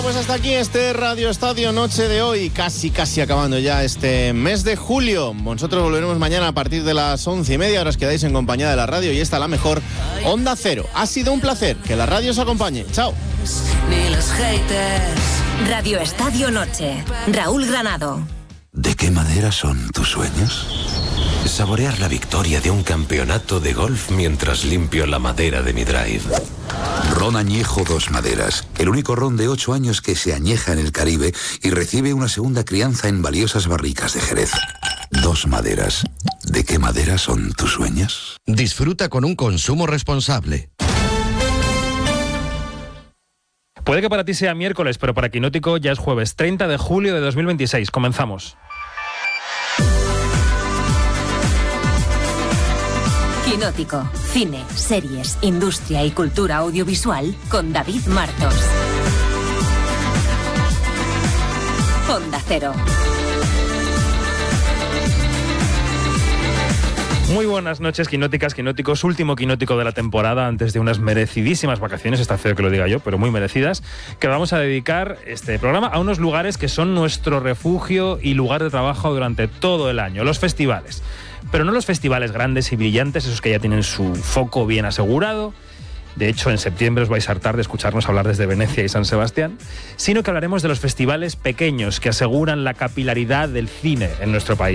Pues hasta aquí este Radio Estadio Noche de hoy, casi acabando ya este mes de julio. Nosotros volveremos mañana a partir de las 11:30. Ahora os quedáis en compañía de la radio y esta la mejor Onda Cero. Ha sido un placer, que la radio os acompañe. Chao. Radio Estadio Noche. Raúl Granado. ¿De qué madera son tus sueños? Saborear la victoria de un campeonato de golf mientras limpio la madera de mi drive. Ron Añejo Dos Maderas, el único ron de 8 años que se añeja en el Caribe y recibe una segunda crianza en valiosas barricas de Jerez. Dos Maderas. ¿De qué madera son tus sueños? Disfruta con un consumo responsable. Puede que para ti sea miércoles, pero para Quinótico ya es jueves 30 de julio de 2026. Comenzamos. Quinótico. Cine, series, industria y cultura audiovisual con David Martos. Onda Cero. Muy buenas noches, quinóticas, quinóticos. Último quinótico de la temporada antes de unas merecidísimas vacaciones, está feo que lo diga yo, pero muy merecidas, que vamos a dedicar este programa a unos lugares que son nuestro refugio y lugar de trabajo durante todo el año, los festivales. Pero no los festivales grandes y brillantes, esos que ya tienen su foco bien asegurado. De hecho, en septiembre os vais a hartar de escucharnos hablar desde Venecia y San Sebastián, sino que hablaremos de los festivales pequeños que aseguran la capilaridad del cine en nuestro país.